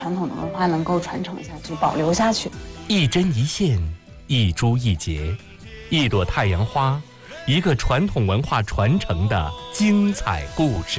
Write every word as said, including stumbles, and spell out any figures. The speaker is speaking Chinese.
传统的文化能够传承下去、保留下去。 一针一线，一株一节，一朵太阳花，一个传统文化传承的精彩故事。